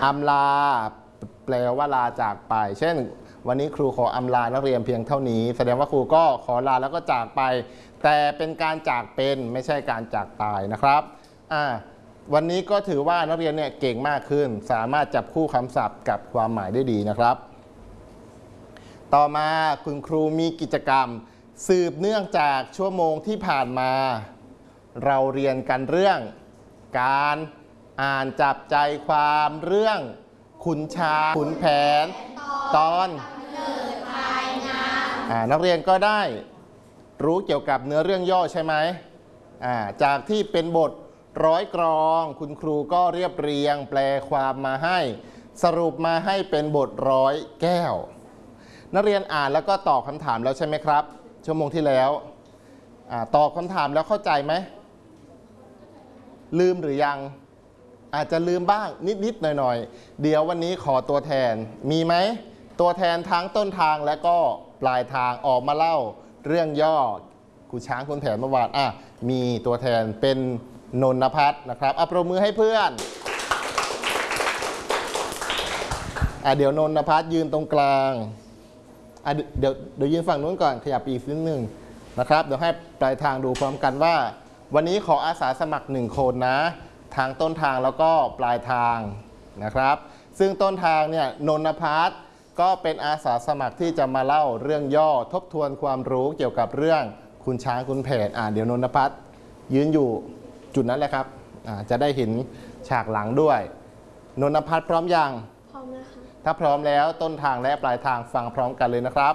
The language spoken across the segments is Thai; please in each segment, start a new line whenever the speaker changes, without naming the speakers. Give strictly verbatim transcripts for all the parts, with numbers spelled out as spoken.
อำลาแปลว่าลาจากไปเช่นวันนี้ครูขออำลานักเรียนเพียงเท่านี้แสดงว่าครูก็ขอลาแล้วก็จากไปแต่เป็นการจากเป็นไม่ใช่การจากตายนะครับอ่าวันนี้ก็ถือว่านักเรียนเนี่ยเก่งมากขึ้นสามารถจับคู่คำศัพท์กับความหมายได้ดีนะครับต่อมาคุณครูมีกิจกรรมสืบเนื่องจากชั่วโมงที่ผ่านมาเราเรียนกันเรื่องการอ่านจับใจความเรื่องขุนช้างขุนแผนตอนนักเรียนก็ได้รู้เกี่ยวกับเนื้อเรื่องย่อใช่ไหมจากที่เป็นบทร้อยกรองคุณครูก็เรียบเรียงแปลความมาให้สรุปมาให้เป็นบทร้อยแก้วนักเรียนอ่านแล้วก็ตอบคำถามแล้วใช่ไหมครับชั่วโมงที่แล้วตอบคำถามแล้วเข้าใจไหมลืมหรือยังอาจจะลืมบ้างนิดๆหน่อยๆเดี๋ยววันนี้ขอตัวแทนมีไหมตัวแทนทั้งต้นทางและก็ปลายทางออกมาเล่าเรื่องย่อขุนช้างขุนแผนเมื่อวานอ่ะมีตัวแทนเป็นนนภัทรนะครับเอาปรบมือให้เพื่อนอ่ะเดี๋ยวนนภัทรยืนตรงกลางอ่ะเดี๋ยวเดี๋ยวยืนฝั่งนู้นก่อนขยับอีกนิดนึงนะครับเดี๋ยวให้ปลายทางดูพร้อมกันว่าวันนี้ขออาสาสมัครหนึ่งคนนะทางต้นทางแล้วก็ปลายทางนะครับซึ่งต้นทางเนี่ยนนภัทรก็เป็นอาสาสมัครที่จะมาเล่าเรื่องย่อทบทวนความรู้เกี่ยวกับเรื่องขุนช้างขุนแผนอ่าเดี๋ยวนนภัทรยืนอยู่จุดนั้นแหละครับอ่าจะได้เห็นฉากหลังด้วยนนภัทรพร้อมยังพร้อมแล้วค่ะถ้าพร้อมแล้วต้นทางและปลายทางฟังพร้อมกันเลยนะครับ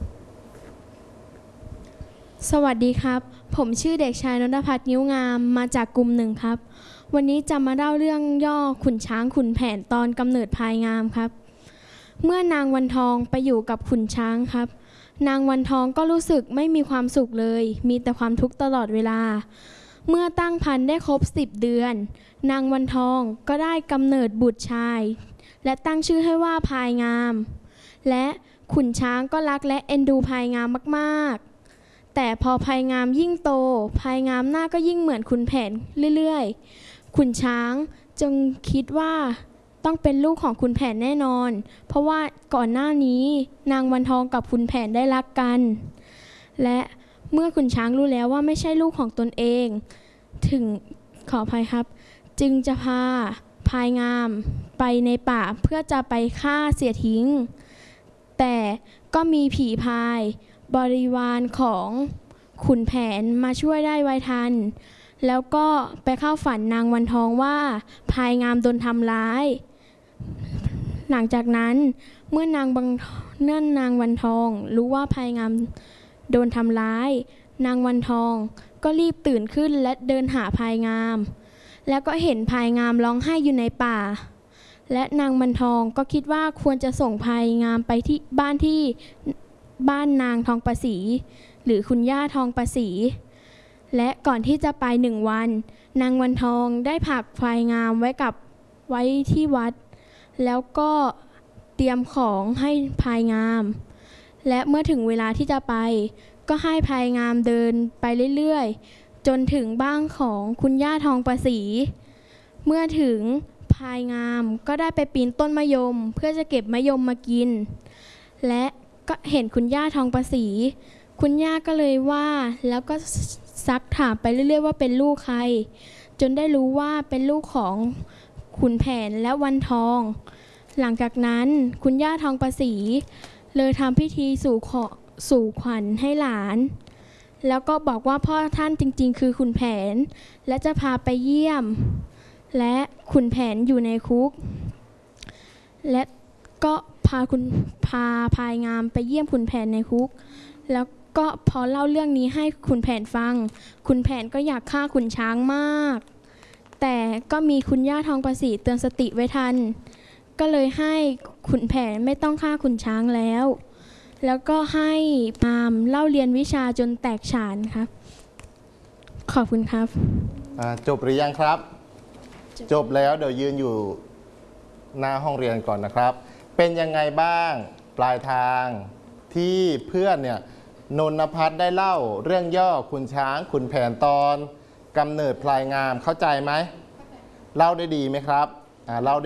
สวัสดีครับผมชื่อเด็กชายนนภัทรนิ้วงามมาจากกลุ่มหนึ่งครับวันนี้จะมาเล่าเรื่องย่อขุนช้างขุนแผนตอนกำเนิดพลายงามครับเมื่อนางวันทองไปอยู่กับขุนช้างครับนางวันทองก็รู้สึกไม่มีความสุขเลยมีแต่ความทุกข์ตลอดเวลาเมื่อตั้งครรภ์ได้ครบสิบเดือนนางวันทองก็ได้กำเนิดบุตรชายและตั้งชื่อให้ว่าพลายงามและขุนช้างก็รักและเอ็นดูพลายงามมากๆแต่พอพลายงามยิ่งโตพลายงามหน้าก็ยิ่งเหมือนขุนแผนเรื่อยๆขุนช้างจึงคิดว่าต้องเป็นลูกของขุนแผนแน่นอนเพราะว่าก่อนหน้านี้นางวันทองกับขุนแผนได้รักกันและเมื่อขุนช้างรู้แล้วว่าไม่ใช่ลูกของตนเองถึงขออภัยครับจึงจะพาพลายงามไปในป่าเพื่อจะไปฆ่าเสียทิ้งแต่ก็มีผีพายบริวารของขุนแผนมาช่วยได้ไวทันแล้วก็ไปเข้าฝันนางวันทองว่าพลายงามโดนทำร้ายหลังจากนั้นเมื่อนางบังเนื่อนนางวันทองรู้ว่าพลายงามโดนทำร้ายนางวันทองก็รีบตื่นขึ้นและเดินหาพลายงามแล้วก็เห็นพลายงามร้องไห้อยู่ในป่าและนางวันทองก็คิดว่าควรจะส่งพลายงามไปที่บ้านที่บ้านนางทองประศรีหรือคุณย่าทองประศรีและก่อนที่จะไปหนึ่งวันนางวันทองได้ผลักพลายงามไว้กับไว้ที่วัดแล้วก็เตรียมของให้พลายงามและเมื่อถึงเวลาที่จะไปก็ให้พลายงามเดินไปเรื่อยๆจนถึงบ้านของคุณย่าทองประศรีเมื่อถึงพลายงามก็ได้ไปปีนต้นมะยมเพื่อจะเก็บมะยมมากินและก็เห็นคุณย่าทองประศรีคุณย่าก็เลยว่าแล้วก็ซักถามไปเรื่อยๆว่าเป็นลูกใครจนได้รู้ว่าเป็นลูกของขุนแผนและวันทองหลังจากนั้นคุณย่าทองประศรีเลยทำพิธีสู่ขอสู่ขวัญให้หลานแล้วก็บอกว่าพ่อท่านจริงๆคือขุนแผนและจะพาไปเยี่ยมและขุนแผนอยู่ในคุกและก็พาคุณพาพลายงามไปเยี่ยมขุนแผนในคุกแล้วก็พอเล่าเรื่องนี้ให้ขุนแผนฟังขุนแผนก็อยากฆ่าขุนช้างมากแต่ก็มีคุณย่าทองประศรีเตือนสติไว้ทันก็เลยให้ขุนแผนไม่ต้องฆ่าขุนช้างแล้วแล้วก็ให้พามเล่าเรียนวิชาจนแตกฉานครับขอบคุณครับ
จบหรือยังครับจบแล้วเดี๋ยวยืนอยู่หน้าห้องเรียนก่อนนะครับเป็นยังไงบ้างปลายทางที่เพื่อนเนี่ยนนภัทรได้เล่าเรื่องย่อขุนช้างขุนแผนตอนกำเนิดพลายงามเข้าใจไหมเล่าได้ดีไหมครับเล่าได้